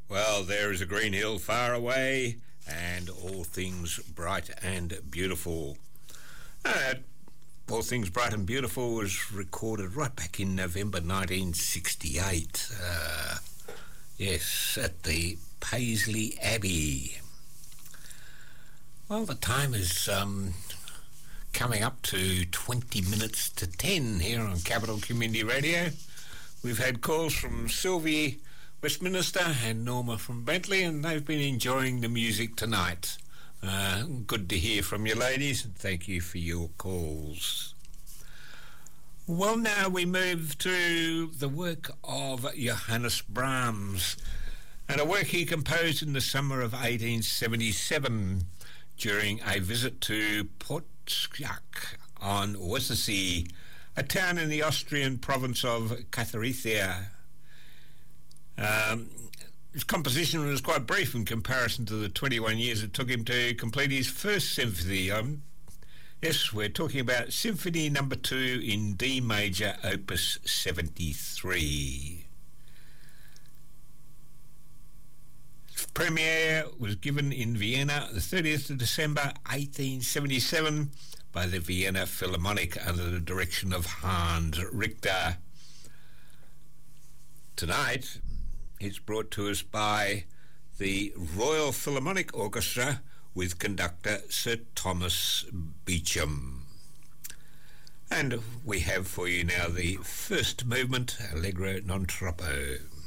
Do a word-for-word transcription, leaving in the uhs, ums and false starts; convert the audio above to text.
Well, there is a green hill far away, and all things bright and beautiful. Uh, all things bright and beautiful was recorded right back in November nineteen sixty-eight. Uh, yes, at the Paisley Abbey. Well, the time is um, coming up to twenty minutes to ten here on Capital Community Radio. We've had calls from Sylvie Westminster and Norma from Bentley, and they've been enjoying the music tonight. Uh, good to hear from you, ladies, and thank you for your calls. Well, now we move to the work of Johannes Brahms, and a work he composed in the summer of eighteen seventy-seven during a visit to Potsdok on Wörthersee, a town in the Austrian province of Carinthia. Um, his composition was quite brief in comparison to the twenty-one years it took him to complete his first symphony. Um, yes, we're talking about Symphony Number Two in D Major, Opus seventy-three. Its premiere was given in Vienna the thirtieth of December eighteen seventy-seven by the Vienna Philharmonic under the direction of Hans Richter. Tonight, it's brought to us by the Royal Philharmonic Orchestra with conductor Sir Thomas Beecham. And we have for you now the first movement, Allegro non troppo.